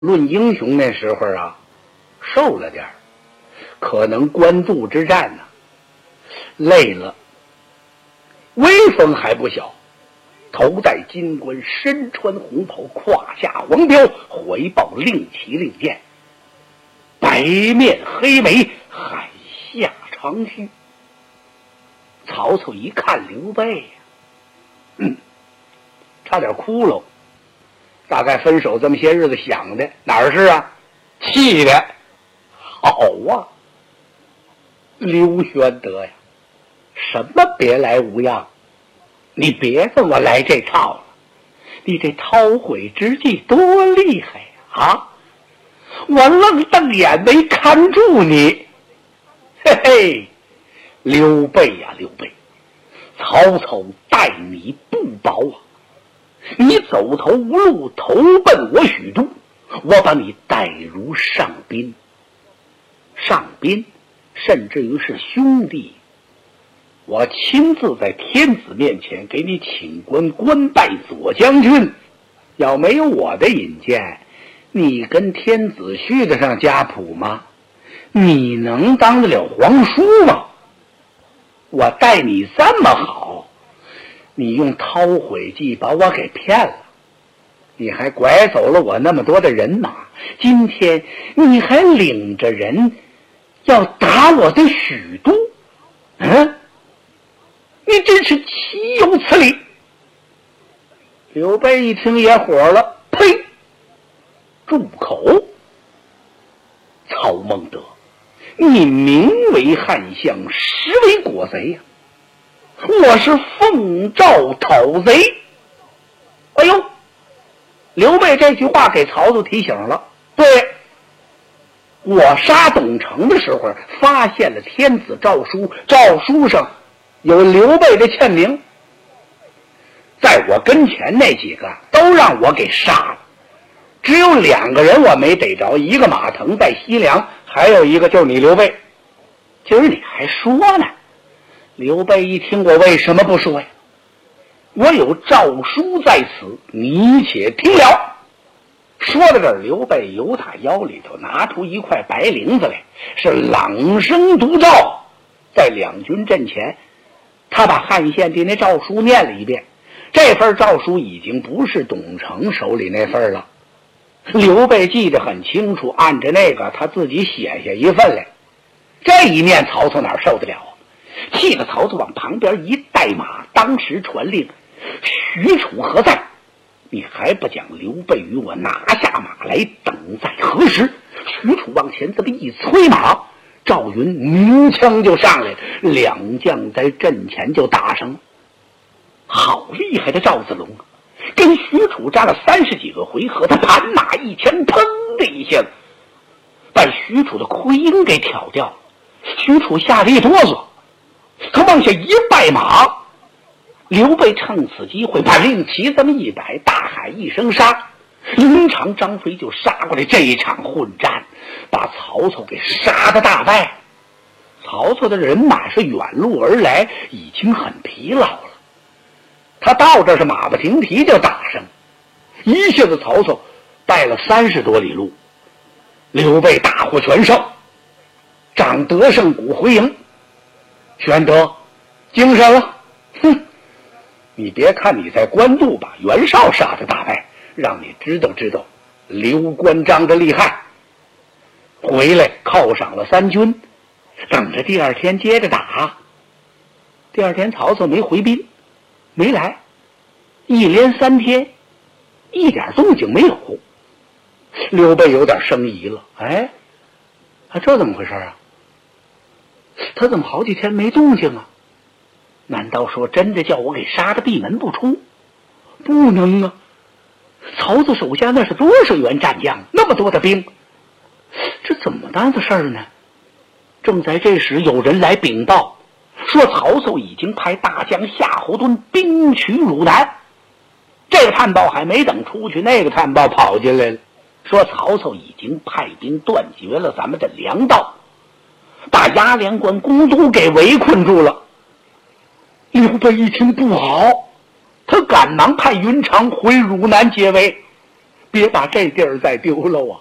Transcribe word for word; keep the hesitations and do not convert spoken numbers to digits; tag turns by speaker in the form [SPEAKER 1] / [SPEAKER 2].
[SPEAKER 1] 论英雄那时候啊，瘦了点儿，可能官渡之战呢、啊，累了。威风还不小，头戴金冠，身穿红袍，胯下王标，怀抱令旗令箭，白面黑眉，海下长须。曹操一看刘备呀、啊，嗯，差点哭了。大概分手这么些日子想的哪儿是啊，气的好啊。刘玄德呀，什么别来无恙，你别跟我来这套了，你这韬晦之计多厉害呀！啊，我愣瞪眼没看住你。嘿嘿，刘备呀刘备，曹操待你不薄啊，你走投无路，投奔我许都，我把你带如上宾，上宾甚至于是兄弟。我亲自在天子面前给你请官，官拜左将军。要没有我的引荐，你跟天子续得上家谱吗？你能当得了皇叔吗？我待你这么好，你用韬晦计把我给骗了，你还拐走了我那么多的人马，今天你还领着人要打我的许都，嗯，你真是岂有此理！刘备一听也火了，呸！住口！曹孟德，你名为汉相，实为国贼呀、啊！我是奉诏讨贼。哎呦，刘备这句话给曹操提醒了。对，我杀董承的时候发现了天子诏书，诏书上有刘备的签名，在我跟前那几个都让我给杀了，只有两个人我没逮着，一个马腾在西凉，还有一个就是你刘备。今儿你还说呢？刘备一听，我为什么不说呀？我有诏书在此，你且听了。说到这儿，刘备由他腰里头拿出一块白绫子来，是朗声读诏。在两军阵前，他把汉献帝那诏书念了一遍。这份诏书已经不是董承手里那份了，刘备记得很清楚，按着那个他自己写下一份来。这一念，曹操哪受得了啊？气得曹操往旁边一带马，当时传令：许褚何在？你还不将刘备与我拿下马来，等在何时？许褚往前这么一催马，赵云鸣枪就上来了，两将在阵前就打上了。好厉害的赵子龙啊！跟许褚战了三十几个回合，他盘马一枪，砰的一下把许褚的盔缨给挑掉了。许褚吓得一哆嗦，他往下一拜马。刘备趁此机会把令旗这么一摆，大喊一声杀，云长张飞就杀过来。这一场混战把曹操给杀得大败。曹操的人马是远路而来，已经很疲劳了，他到这是马不停蹄就打上，一下子曹操败了三十多里路。刘备大获全胜，长得胜鼓回营。玄德精神了，哼！你别看你在官渡把袁绍杀得大败，让你知道知道刘关张的厉害。回来犒赏了三军，等着第二天接着打。第二天曹操没回兵，没来，一连三天一点动静没有。刘备有点生疑了，哎，啊，这怎么回事啊？他怎么好几天没动静啊？难道说真的叫我给杀得闭门不出？不能啊！曹操手下那是多少员战将，那么多的兵，这怎么担子事儿呢？正在这时，有人来禀报，说曹操已经派大将夏侯惇兵取汝南。这个探报还没等出去，那个探报跑进来了，说曹操已经派兵断绝了咱们的粮道，把牙连关公都给围困住了。刘备一听不好，他赶忙派云长回汝南解围， 别把这地儿再丢了啊！